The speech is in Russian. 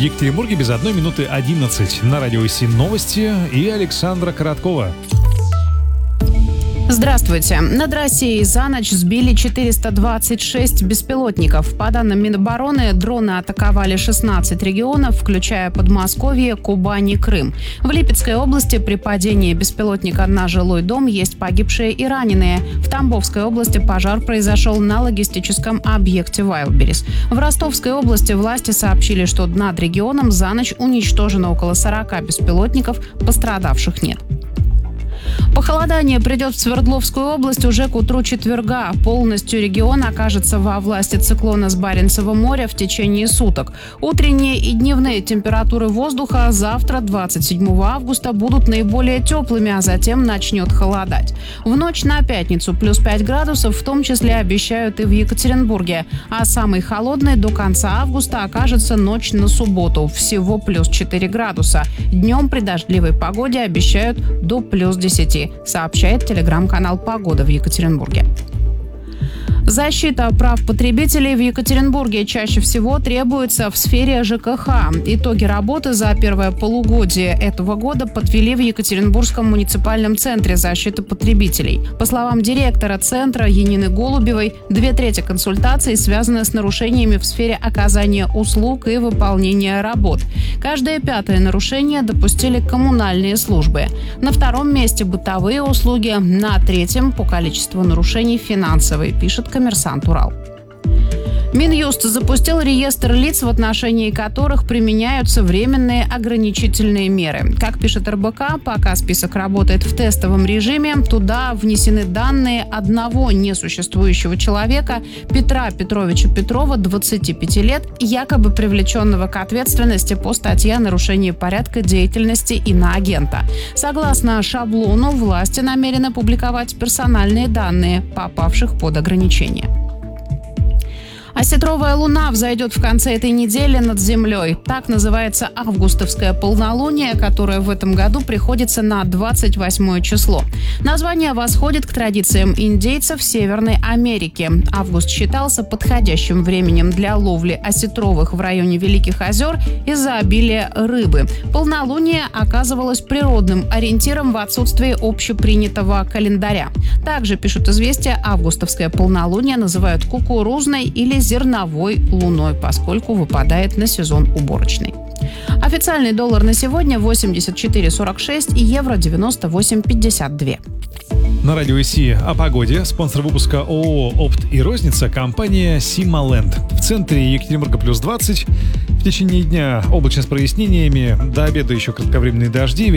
Екатеринбурге без 1 минуты 11. На радио СИ новости и Александра Короткова. Здравствуйте. Над Россией за ночь сбили 426 беспилотников. По данным Минобороны, дроны атаковали 16 регионов, включая Подмосковье, Кубань и Крым. В Липецкой области при падении беспилотника на жилой дом есть погибшие и раненые. В Тамбовской области пожар произошел на логистическом объекте Wildberries. В Ростовской области власти сообщили, что над регионом за ночь уничтожено около 40 беспилотников, пострадавших нет. Похолодание придет в Свердловскую область уже к утру четверга. Полностью регион окажется во власти циклона с Баренцева моря в течение суток. Утренние и дневные температуры воздуха завтра, 27 августа, будут наиболее теплыми, а затем начнет холодать. В ночь на пятницу плюс 5 градусов, в том числе обещают и в Екатеринбурге. А самый холодный до конца августа окажется ночь на субботу. Всего плюс 4 градуса. Днем при дождливой погоде обещают до плюс 10, сообщает телеграм-канал «Погода» в Екатеринбурге. Защита прав потребителей в Екатеринбурге чаще всего требуется в сфере ЖКХ. Итоги работы за первое полугодие этого года подвели в Екатеринбургском муниципальном центре защиты потребителей. По словам директора центра Янины Голубевой, 2/3 консультаций связаны с нарушениями в сфере оказания услуг и выполнения работ. Каждое 5-е нарушение допустили коммунальные службы. На 2-м месте бытовые услуги, на 3-м по количеству нарушений финансовые, пишет «Коммерсант Урал». Минюст запустил реестр лиц, в отношении которых применяются временные ограничительные меры. Как пишет РБК, пока список работает в тестовом режиме, туда внесены данные одного несуществующего человека, Петра Петровича Петрова, 25 лет, якобы привлеченного к ответственности по статье о нарушении порядка деятельности иноагента. Согласно шаблону, власти намерены публиковать персональные данные попавших под ограничения. Осетровая луна взойдет в конце этой недели над землей. Так называется августовское полнолуние, которое в этом году приходится на 28 число. Название восходит к традициям индейцев Северной Америки. Август считался подходящим временем для ловли осетровых в районе Великих озер из-за обилия рыбы. Полнолуние оказывалось природным ориентиром в отсутствии общепринятого календаря. Также, пишут «Известия», августовское полнолуние называют кукурузной или зерновой луной, поскольку выпадает на сезон уборочный. Официальный доллар на сегодня 84,46 и евро 98,52. На радио СИ о погоде. Спонсор выпуска ООО «Опт и розница» компания «Сималенд». В центре Екатеринбурга плюс 20. В течение дня облачно с прояснениями. До обеда еще кратковременные дожди.